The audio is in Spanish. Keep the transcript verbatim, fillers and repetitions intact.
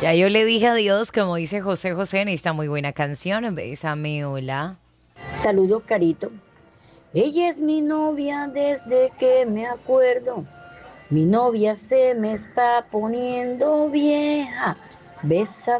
Ya yo le dije adiós, como dice José José, en esta muy buena canción. Bésame, hola. Saludos, Carito. Ella es mi novia desde que me acuerdo. Mi novia se me está poniendo vieja. Besa